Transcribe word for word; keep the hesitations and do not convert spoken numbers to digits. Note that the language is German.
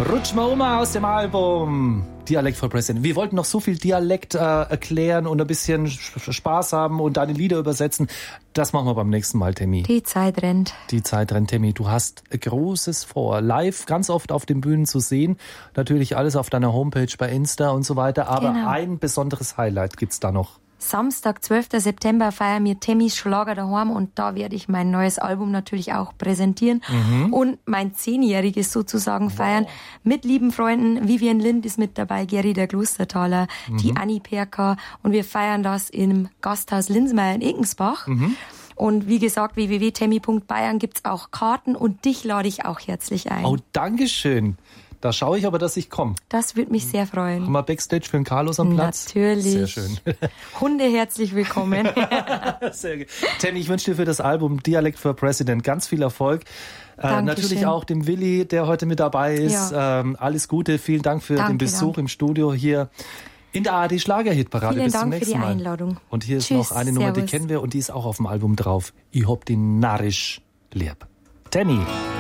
Rutsch mal um aus dem Album Dialekt for President. Wir wollten noch so viel Dialekt äh, erklären und ein bisschen Spaß haben und deine Lieder übersetzen. Das machen wir beim nächsten Mal, Tammy. Die Zeit rennt. Die Zeit rennt, Tammy. Du hast Großes vor. Live ganz oft auf den Bühnen zu sehen. Natürlich alles auf deiner Homepage, bei Insta und so weiter. Aber genau. Ein besonderes Highlight gibt's da noch. Samstag, zwölften September feiern wir Tammys Schlager daheim und da werde ich mein neues Album natürlich auch präsentieren mhm. und mein Zehnjähriges sozusagen feiern. Wow. Mit lieben Freunden. Vivian Lind ist mit dabei, Geri der Klostertaler, mhm. die Anni Perka und wir feiern das im Gasthaus Linsmeier in Egensbach. Mhm. Und wie gesagt, w w w punkt tammy punkt bayern gibt's auch Karten und dich lade ich auch herzlich ein. Oh, Dankeschön. Da schaue ich aber, dass ich komme. Das würde mich sehr freuen. Haben wir Backstage für den Carlos am Platz? Natürlich. Sehr schön. Hunde herzlich willkommen. Sehr gut. Tammy, ich wünsche dir für das Album Dialekt for President ganz viel Erfolg. Äh, natürlich auch dem Willi, der heute mit dabei ist. Ja. Ähm, alles Gute. Vielen Dank für danke, den Besuch danke. im Studio hier in der A R D Schlagerhitparade. Vielen Bis Dank zum nächsten für die Mal. Einladung. Und hier ist Tschüss, noch eine Nummer, servus. die kennen wir und die ist auch auf dem Album drauf. Ich hab die narrisch lieb. Tammy.